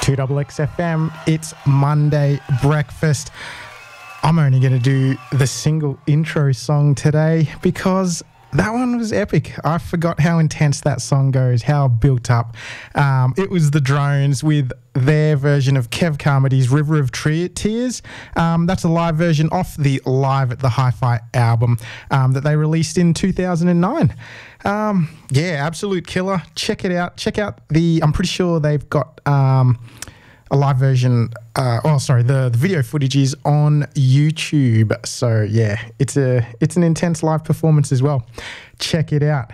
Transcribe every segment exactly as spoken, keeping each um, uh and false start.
two X X F M. It's Monday breakfast. I'm only going to do the single intro song today because that one was epic. I forgot how intense that song goes, how built up. Um, it was the Drones with their version of Kev Carmody's River of Tre- Tears. Um, that's a live version off the Live at the Hi-Fi album um, that they released in two thousand nine. Um, yeah, absolute killer. Check it out. Check out the, I'm pretty sure they've got um, a live version, uh, oh, sorry, the, the video footage is on YouTube. So, yeah, it's a it's an intense live performance as well. Check it out.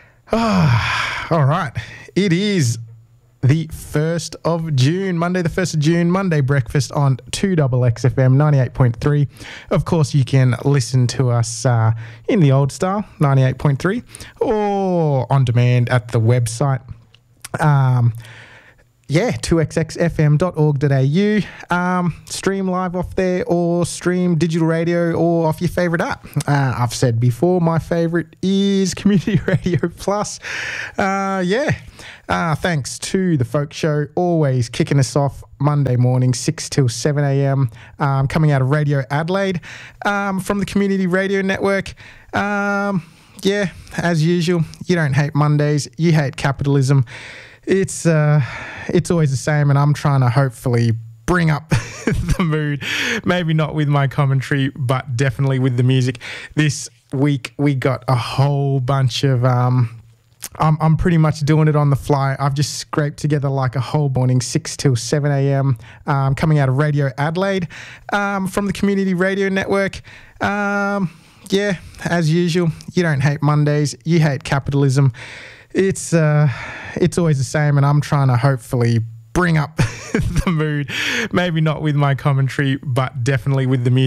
Ah, all right. It is the first of June, Monday the first of June, Monday breakfast on two X X F M ninety-eight point three. Of course, you can listen to us uh, in the old style, ninety-eight point three, or on demand at the website. Um, yeah, two X X F M dot org dot A U. Um, stream live off there or stream digital radio or off your favourite app. Uh, I've said before, my favourite is Community Radio Plus. Uh, yeah. Uh, thanks to the Folk Show, always kicking us off Monday morning, six till seven a.m, um, coming out of Radio Adelaide um, from the Community Radio Network. Um, yeah, as usual, you don't hate Mondays, you hate capitalism. It's uh, it's always the same, and I'm trying to hopefully bring up the mood, maybe not with my commentary, but definitely with the music. This week we got a whole bunch of... Um, I'm, I'm pretty much doing it on the fly. I've just scraped together like a whole morning, six till seven a.m, um, coming out of Radio Adelaide um, from the Community Radio Network. Um, yeah, as usual, you don't hate Mondays, you hate capitalism. It's uh, it's always the same, and I'm trying to hopefully bring up the mood, maybe not with my commentary, but definitely with the music.